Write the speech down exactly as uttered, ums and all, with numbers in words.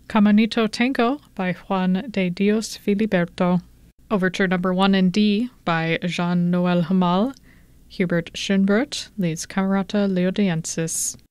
Caminito Tango by Juan de Dios Filiberto. Overture number one in D by Jean-Noël Hamal. Hubert Schönbrot leads Camerata Leodeensis.